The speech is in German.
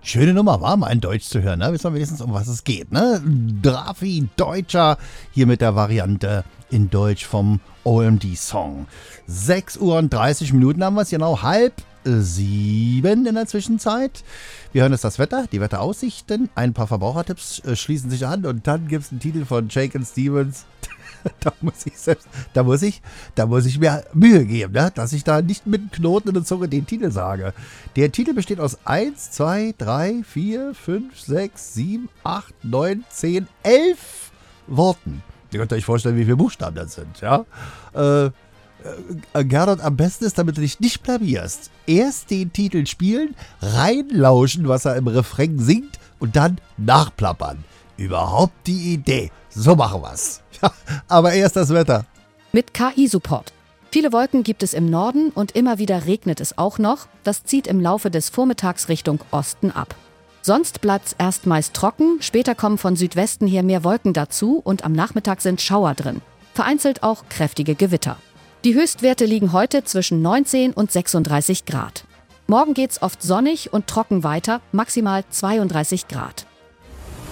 Schöne Nummer, war mal in Deutsch zu hören, ne? Wissen wir wenigstens, um was es geht, ne? Drafi Deutscher, hier mit der Variante in Deutsch vom OMD-Song. 6:30 haben wir es, genau 6:30 in der Zwischenzeit. Wir hören jetzt das Wetter, die Wetteraussichten, ein paar Verbrauchertipps schließen sich an und dann gibt es einen Titel von Jake Stevens. Da muss ich mir Mühe geben, ne? Dass ich da nicht mit Knoten in der Zunge den Titel sage. Der Titel besteht aus 1, 2, 3, 4, 5, 6, 7, 8, 9, 10, 11 Worten. Ihr könnt euch vorstellen, wie viele Buchstaben das sind, ja? Gernot, am besten ist, damit du dich nicht blamierst. Erst den Titel spielen, reinlauschen, was er im Refrain singt und dann nachplappern. Überhaupt die Idee. So machen wir's. Ja, aber erst das Wetter. Mit KI-Support. Viele Wolken gibt es im Norden und immer wieder regnet es auch noch. Das zieht im Laufe des Vormittags Richtung Osten ab. Sonst bleibt's erst meist trocken, später kommen von Südwesten her mehr Wolken dazu und am Nachmittag sind Schauer drin. Vereinzelt auch kräftige Gewitter. Die Höchstwerte liegen heute zwischen 19 und 36 Grad. Morgen geht's oft sonnig und trocken weiter, maximal 32 Grad.